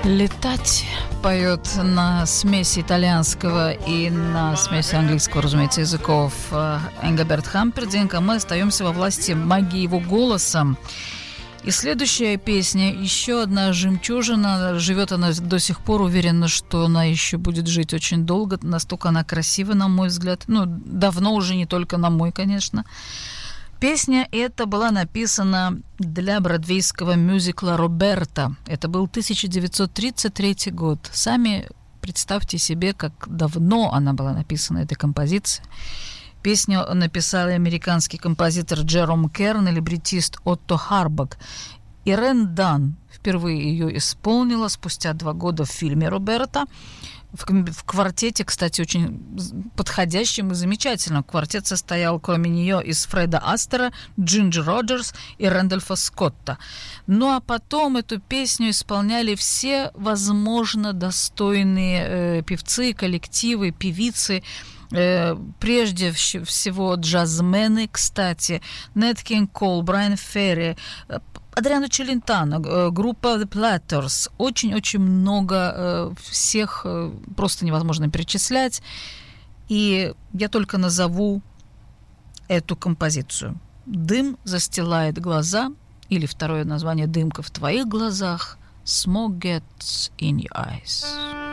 «Летать» поет на смеси итальянского и на смеси английского, разумеется, языков Энгельберт Хампердинг, а мы остаемся во власти магии его голоса. И следующая песня, еще одна жемчужина, живет она до сих пор, уверена, что она еще будет жить очень долго, настолько она красива, на мой взгляд, давно уже, не только на мой, конечно. Песня эта была написана для бродвейского мюзикла «Роберта». Это был 1933 год. Сами представьте себе, как давно она была написана, эта композиция. Песню написал американский композитор Джером Керн и либретист Отто Харбак. Ирен Дан впервые ее исполнила спустя 2 года в фильме «Роберта». В квартете, кстати, очень подходящем и замечательном. Квартет состоял, кроме нее, из Фреда Астера, Джинджер Роджерс и Рэндольфа Скотта. Ну а потом эту песню исполняли все, возможно, достойные певцы, коллективы, певицы. Прежде всего джазмены, кстати, Нэт Кинг Кол, Брайан Ферри, Адриано Челентано, группа The Platters. Очень-очень много всех, просто невозможно перечислять. И я только назову эту композицию. «Дым застилает глаза», или второе название «Дымка в твоих глазах», «Smoke gets in your eyes».